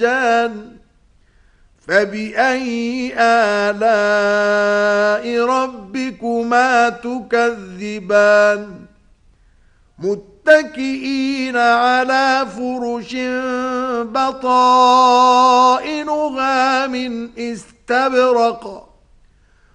مرجان فبأي آلاء ربكما تكذبان متكئين على فرش بطائنها من استبرق